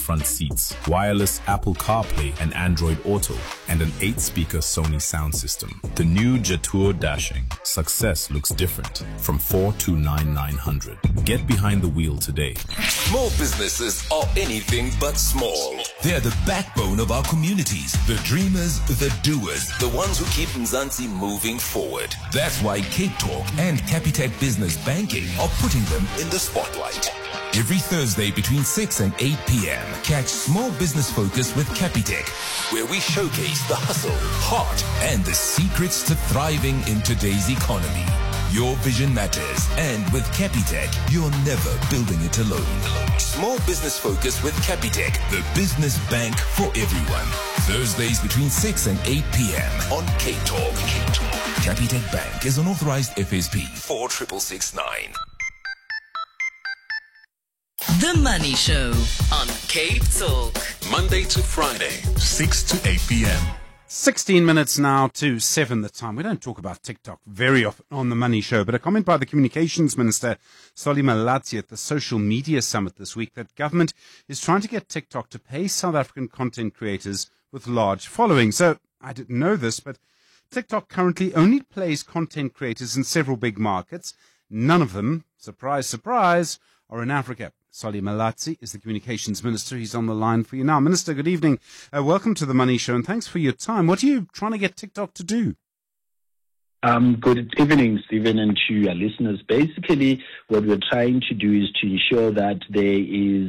front seats, wireless Apple CarPlay and Android Auto, and an 8-speaker Sony sound system. The new Jetour Dashing. Success looks different from 429,900. Get behind the wheel today. Small businesses are anything but small. They're the backbone of our communities, the dreamers, the doers, the ones who keep Mzansi moving forward. That's why Cape Talk and Capitec Business Banking are putting them in the spotlight. Every Thursday between 6 and 8 p.m., catch Small Business Focus with Capitec, where we showcase the hustle, heart, and the secrets to thriving in today's economy. Your vision matters, and with Capitec, you're never building it alone. Small Business Focus with Capitec, the business bank for everyone. Thursdays between 6 and 8 p.m. on Cape Talk. Capitec Bank is an authorized FSP 46669. The Money Show on Cape Talk. Monday to Friday, 6 to 8 p.m. 16 minutes now to 7 the time. We don't talk about TikTok very often on The Money Show, but a comment by the Communications Minister, Solly Malatsi, at the Social Media Summit this week that government is trying to get TikTok to pay South African content creators with large followings. So I didn't know this, but TikTok currently only plays content creators in several big markets. None of them, surprise, surprise, are in Africa. Solly Malatsi is the Communications Minister. He's on the line for you now. Minister, good evening. Welcome to The Money Show, and thanks for your time. What are you trying to get TikTok to do? Good evening, Stephen, and to your listeners. Basically, what we're trying to do is to ensure that there is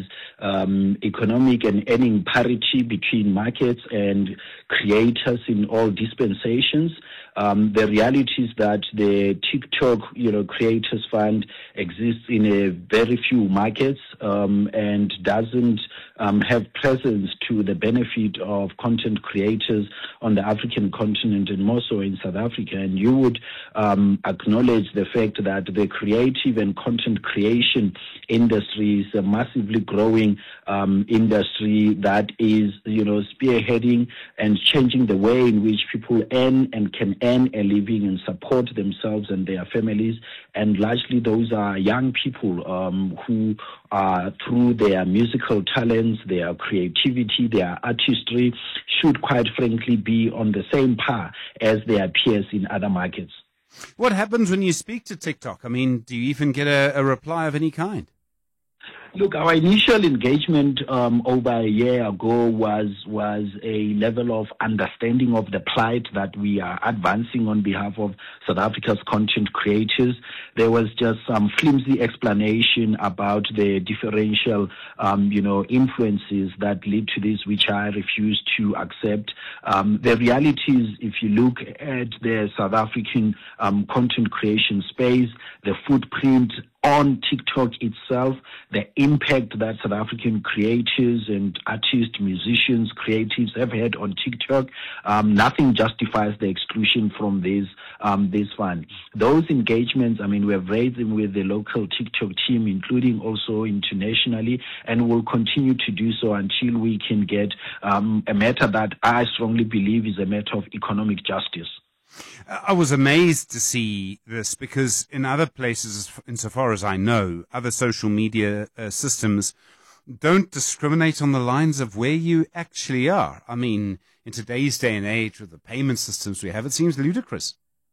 economic and earning parity between markets and creators in all dispensations. The reality is that the TikTok, Creators Fund exists in a very few markets and doesn't have presence to the benefit of content creators on the African continent and more so in South Africa. And you would acknowledge the fact that the creative and content creation industry is a massively growing industry that is, spearheading and changing the way in which people earn and can earn a living and support themselves and their families. And largely those are young people who are, through their musical talents, their creativity, their artistry, should quite frankly be on the same par as their peers in other markets. What happens when you speak to TikTok? I mean, do you even get a reply of any kind? Look, our initial engagement over a year ago was a level of understanding of the plight that we are advancing on behalf of South Africa's content creators. There was just some flimsy explanation about the differential, influences that lead to this, which I refuse to accept. The reality is, if you look at the South African content creation space, the footprint on TikTok itself, the impact that South African creators and artists, musicians, creatives have had on TikTok, nothing justifies the exclusion from this fund. Those engagements, we have raised them with the local TikTok team, including also internationally, and will continue to do so until we can get a matter that I strongly believe is a matter of economic justice. I was amazed to see this because in other places, insofar as I know, other social media systems don't discriminate on the lines of where you actually are. I mean, in today's day and age with the payment systems we have, it seems ludicrous.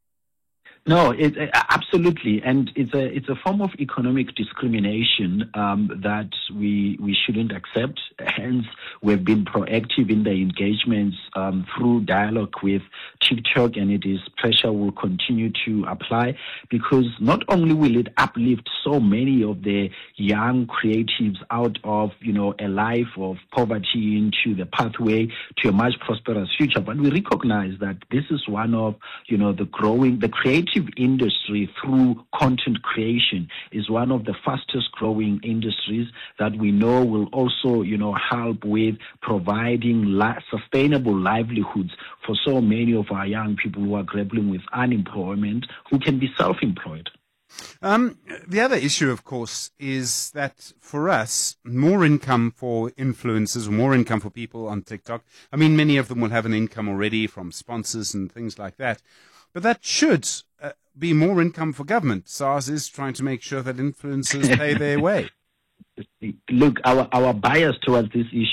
No, absolutely, and it's a form of economic discrimination that we shouldn't accept. Hence, we've been proactive in the engagements through dialogue with TikTok, and pressure will continue to apply, because not only will it uplift so many of the young creatives out of a life of poverty into the pathway to a much prosperous future, but we recognize that this is one of the creative industry through content creation is one of the fastest growing industries that we know will also help with providing sustainable livelihoods for so many of our young people who are grappling with unemployment, who can be self-employed. The other issue, of course, is that for us, more income for influencers, more income for people on TikTok. Many of them will have an income already from sponsors and things like that. But that should be more income for government. SARS is trying to make sure that influencers pay their way. Look, our bias towards this issue